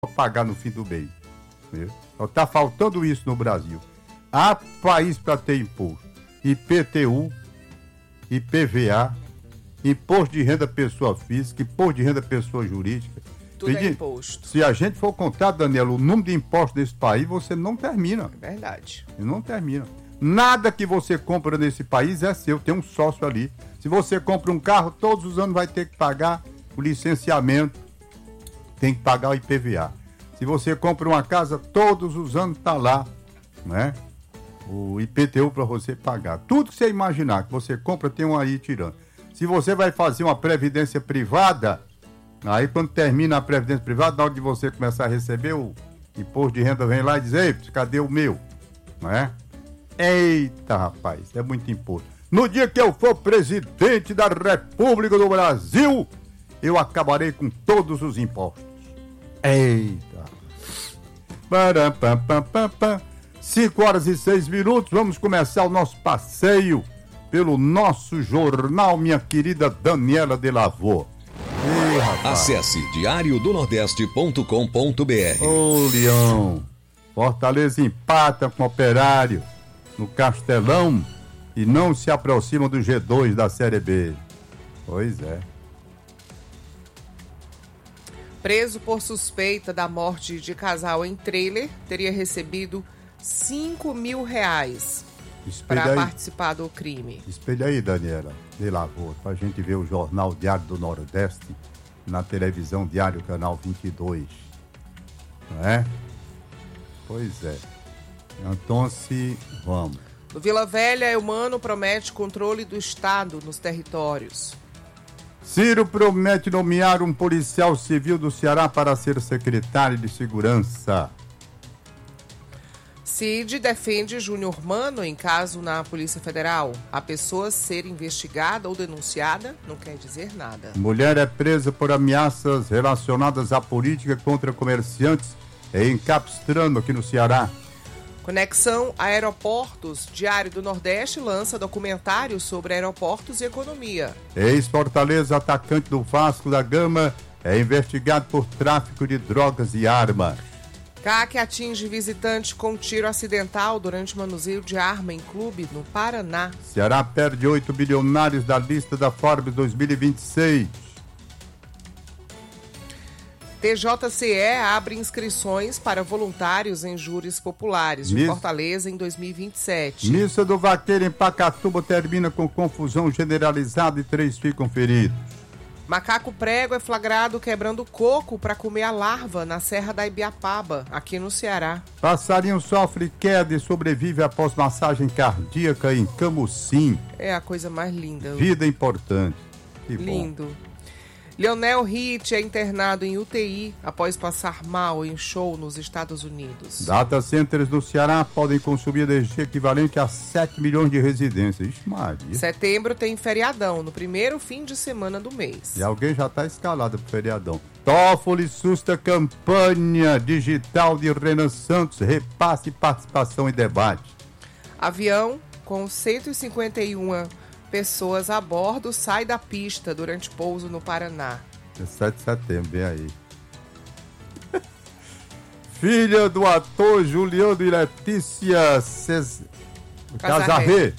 pagar no fim do mês. Está faltando isso no Brasil. Há país para ter imposto. IPTU, IPVA, imposto de renda pessoa física, imposto de renda pessoa jurídica. Tudo é imposto. Se a gente for contar, Daniela, o número de impostos desse país, você não termina. É verdade. Não termina. Nada que você compra nesse país é seu, tem um sócio ali. Se você compra um carro, todos os anos vai ter que pagar o licenciamento, tem que pagar o IPVA. Se você compra uma casa, todos os anos está lá, né? O IPTU para você pagar. Tudo que você imaginar que você compra, tem um aí tirando. Se você vai fazer uma previdência privada, aí quando termina a previdência privada, na hora de você começar a receber o imposto de renda, vem lá e diz, ei, cadê o meu? Não é? Eita, rapaz, é muito imposto. No dia que eu for presidente da República do Brasil, eu acabarei com todos os impostos. Eita. 5h06, vamos começar o nosso passeio pelo nosso jornal, minha querida Daniela Delavô. Acesse diariodonordeste.com.br. Ô, Leão, Fortaleza empata com o Operário no Castelão e não se aproxima do G2 da Série B. Pois é. Preso por suspeita da morte de casal em trailer, teria recebido R$5.000 para participar do crime. Espelha aí, Daniela Delavô, pra gente ver o jornal Diário do Nordeste na televisão Diário Canal 22. Não é? Pois é. Então, vamos. No Vila Velha, Eumano promete controle do Estado nos territórios. Ciro promete nomear um policial civil do Ceará para ser secretário de Segurança. Cid defende Júnior Mano em caso na Polícia Federal. A pessoa ser investigada ou denunciada não quer dizer nada. Mulher é presa por ameaças relacionadas à política contra comerciantes em Capistrano, aqui no Ceará. Conexão Aeroportos. Diário do Nordeste lança documentário sobre aeroportos e economia. Ex-Fortaleza, atacante do Vasco da Gama, é investigado por tráfico de drogas e arma. CAC atinge visitante com tiro acidental durante manuseio de arma em clube no Paraná. Ceará perde 8 bilionários da lista da Forbes 2026. TJCE abre inscrições para voluntários em júris populares de Fortaleza em 2027. Missa do Vaqueiro em Pacatuba termina com confusão generalizada e 3 ficam feridos. Macaco prego é flagrado quebrando coco para comer a larva na Serra da Ibiapaba, aqui no Ceará. Passarinho sofre queda e sobrevive após massagem cardíaca em Camusim. É a coisa mais linda. Vida importante. Que lindo. Bom. Lionel Ritt é internado em UTI após passar mal em show nos Estados Unidos. Data centers do Ceará podem consumir energia equivalente a 7 milhões de residências. Ixi, Maria. Setembro tem feriadão, no primeiro fim de semana do mês. E alguém já está escalado pro feriadão. Toffoli susta campanha digital de Renan Santos, repasse participação em debate. Avião com 151 pessoas a bordo sai da pista durante pouso no Paraná. 7 de setembro, vem aí. Filha do ator Juliano e Letícia Casarré.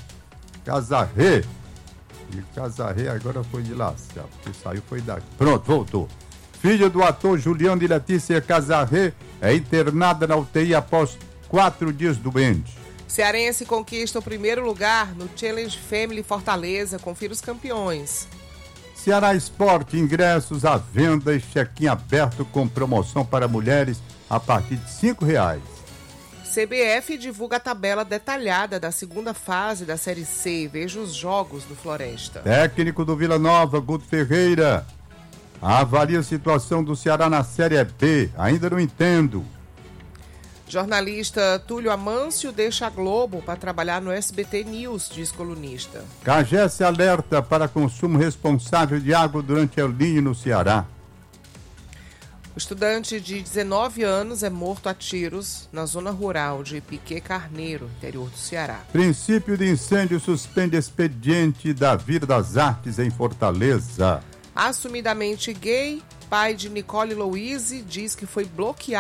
E Casarré agora foi de lascar, porque saiu foi daqui. Pronto, voltou. Filha do ator Juliano e Letícia Casarré é internada na UTI após 4 dias doente. Cearense conquista o primeiro lugar no Challenge Family Fortaleza. Confira os campeões. Ceará Esporte, ingressos à venda e check-in aberto com promoção para mulheres a partir de R$5. CBF divulga a tabela detalhada da segunda fase da Série C. Veja os jogos do Floresta. Técnico do Vila Nova, Guto Ferreira, avalia a situação do Ceará na Série B. Ainda não entendo. Jornalista Túlio Amâncio deixa a Globo para trabalhar no SBT News, diz colunista. CAGES alerta para consumo responsável de água durante El Niño no Ceará. O estudante de 19 anos é morto a tiros na zona rural de Piquet Carneiro, interior do Ceará. Princípio de incêndio suspende expediente da Vila das Artes em Fortaleza. Assumidamente gay, pai de Nicole Louise diz que foi bloqueado